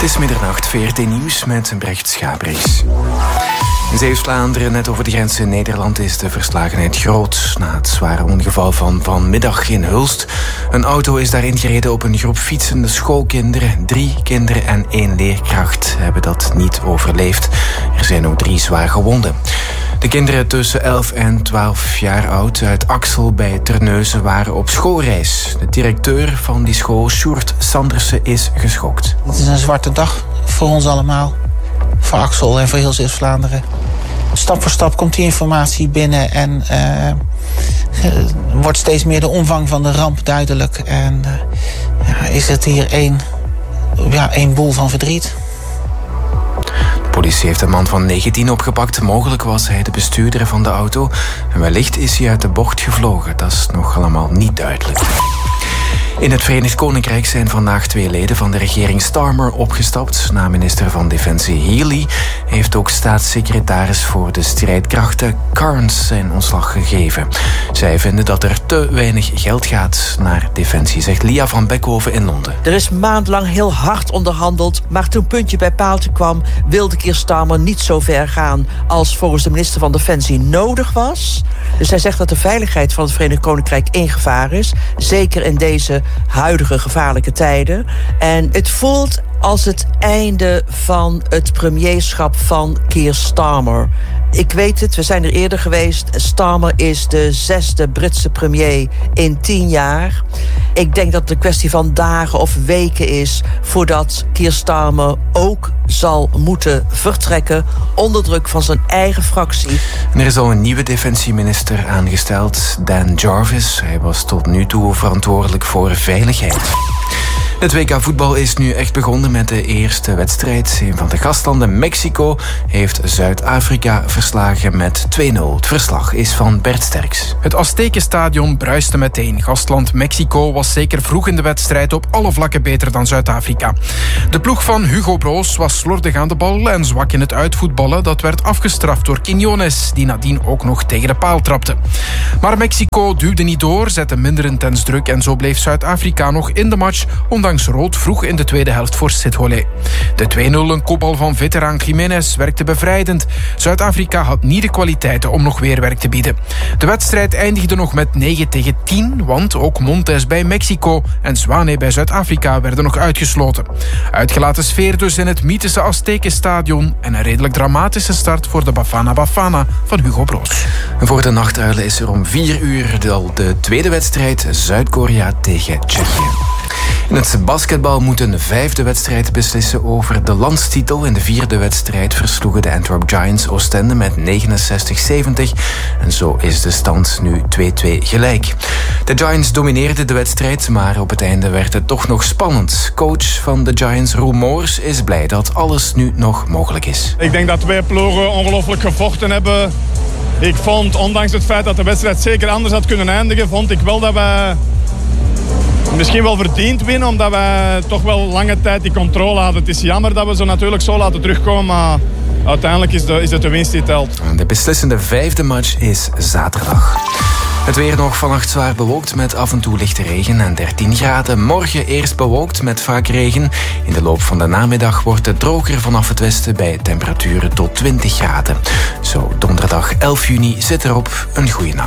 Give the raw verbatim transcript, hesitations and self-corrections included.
is middernacht, V R T Nieuws met Brecht Schabriks. In Zeeuws-Vlaanderen, net over de grens in Nederland, is de verslagenheid groot. Na het zware ongeval van vanmiddag in Hulst. Een auto is daarin gereden op een groep fietsende schoolkinderen. Drie kinderen en één leerkracht hebben dat niet overleefd. Er zijn ook drie zwaar gewonden. De kinderen tussen elf en twaalf jaar oud uit Axel bij Terneuzen waren op schoolreis. De directeur van die school, Sjoerd Sandersen, is geschokt. Het is een zwarte dag voor ons allemaal. Voor Axel en voor heel Zeeuws-Vlaanderen. Stap voor stap komt die informatie binnen en uh, wordt steeds meer de omvang van de ramp duidelijk. En uh, ja, is het hier één, ja, één boel van verdriet. De politie heeft een man van negentien opgepakt. Mogelijk was hij de bestuurder van de auto. En wellicht is hij uit de bocht gevlogen. Dat is nog allemaal niet duidelijk. In het Verenigd Koninkrijk zijn vandaag twee leden van de regering Starmer opgestapt. Na minister van Defensie Healy heeft ook staatssecretaris voor de strijdkrachten Carnes zijn ontslag gegeven. Zij vinden dat er te weinig geld gaat naar Defensie, zegt Lia van Beckhoven in Londen. Er is maandlang heel hard onderhandeld, maar toen puntje bij paaltje kwam, wilde Keir Starmer niet zo ver gaan als volgens de minister van Defensie nodig was. Dus hij zegt dat de veiligheid van het Verenigd Koninkrijk in gevaar is, zeker in deze huidige gevaarlijke tijden. En het voelt als het einde van het premierschap van Keir Starmer. Ik weet het, we zijn er eerder geweest. Starmer is de zesde Britse premier in tien jaar. Ik denk dat het een kwestie van dagen of weken is voordat Keir Starmer ook zal moeten vertrekken onder druk van zijn eigen fractie. En er is al een nieuwe defensieminister aangesteld, Dan Jarvis. Hij was tot nu toe verantwoordelijk voor veiligheid. Het W K voetbal is nu echt begonnen met de eerste wedstrijd. Een van de gastlanden, Mexico, heeft Zuid-Afrika verslagen met twee nul. Het verslag is van Bert Sterks. Het Aztekenstadion bruiste meteen. Gastland Mexico was zeker vroeg in de wedstrijd op alle vlakken beter dan Zuid-Afrika. De ploeg van Hugo Broos was slordig aan de bal en zwak in het uitvoetballen. Dat werd afgestraft door Quiñones, die nadien ook nog tegen de paal trapte. Maar Mexico duwde niet door, zette minder intens druk en zo bleef Zuid-Afrika nog in de match, ondanks rood vroeg in de tweede helft voor Sitholé. De twee nul, een kopbal van veteraan Jiménez, werkte bevrijdend. Zuid-Afrika had niet de kwaliteiten om nog weerwerk te bieden. De wedstrijd eindigde nog met negen tegen tien, want ook Montes bij Mexico en Zwane bij Zuid-Afrika werden nog uitgesloten. Uitgelaten sfeer dus in het mythische Aztekenstadion en een redelijk dramatische start voor de Bafana Bafana van Hugo Broos. En voor de nachtuilen is er om vier uur al de tweede wedstrijd, Zuid-Korea tegen Tsjechië. In het basketbal moet een vijfde wedstrijd beslissen over de landstitel. In de vierde wedstrijd versloegen de Antwerp Giants Oostende met negenenzestig zeventig. En zo is de stand nu twee-twee gelijk. De Giants domineerden de wedstrijd, maar op het einde werd het toch nog spannend. Coach van de Giants, Roel Moors, is blij dat alles nu nog mogelijk is. Ik denk dat twee ploegen ongelooflijk gevochten hebben. Ik vond, ondanks het feit dat de wedstrijd zeker anders had kunnen eindigen, vond ik wel dat wij misschien wel verdiend winnen, omdat wij toch wel lange tijd die controle hadden. Het is jammer dat we ze natuurlijk zo laten terugkomen, maar uiteindelijk is, de, is het de winst die telt. De beslissende vijfde match is zaterdag. Het weer nog vannacht zwaar bewolkt met af en toe lichte regen en dertien graden. Morgen eerst bewolkt met vaak regen. In de loop van de namiddag wordt het droger vanaf het westen bij temperaturen tot twintig graden. Zo, donderdag elf juni zit erop. Een goede nacht.